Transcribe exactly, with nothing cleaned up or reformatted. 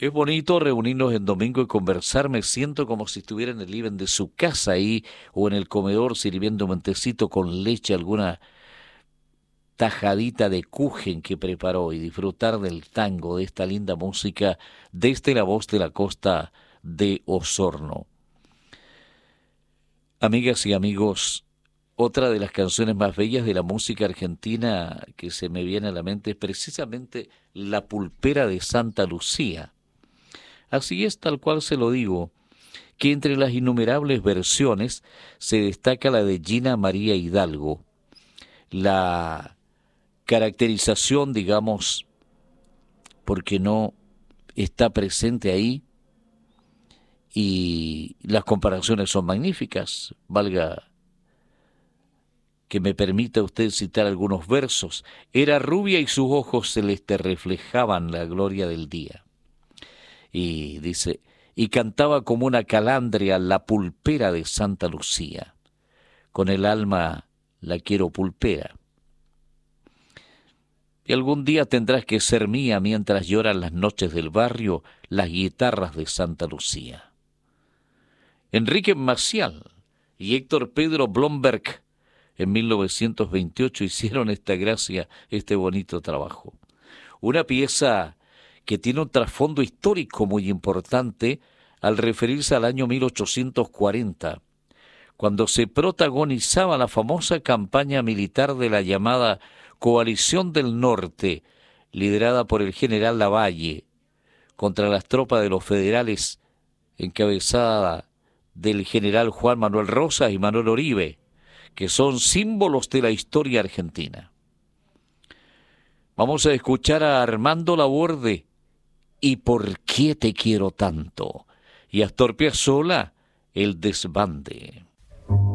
Es bonito reunirnos en domingo y conversar. Me siento como si estuviera en el living de su casa ahí o en el comedor sirviendo un tecito con leche, alguna tajadita de kuchen que preparó y disfrutar del tango, de esta linda música desde la voz de la costa de Osorno. Amigas y amigos, otra de las canciones más bellas de la música argentina que se me viene a la mente es precisamente La Pulpera de Santa Lucía. Así es, tal cual se lo digo, que entre las innumerables versiones se destaca la de Gina María Hidalgo, la caracterización, digamos, porque no está presente ahí, y las comparaciones son magníficas. Valga que me permita usted citar algunos versos. Era rubia y sus ojos celestes reflejaban la gloria del día. Y dice, y cantaba como una calandria la pulpera de Santa Lucía. Con el alma la quiero pulpera. Y algún día tendrás que ser mía mientras lloran las noches del barrio las guitarras de Santa Lucía. Enrique Maciel y Héctor Pedro Blomberg en mil novecientos veintiocho hicieron esta gracia, este bonito trabajo. Una pieza que tiene un trasfondo histórico muy importante al referirse al año mil ochocientos cuarenta, cuando se protagonizaba la famosa campaña militar de la llamada Coalición del Norte, liderada por el general Lavalle, contra las tropas de los federales, encabezada del general Juan Manuel Rosas y Manuel Oribe, que son símbolos de la historia argentina. Vamos a escuchar a Armando Laborde, ¿Y por qué te quiero tanto? Y a Astor Piazzolla, El desbande.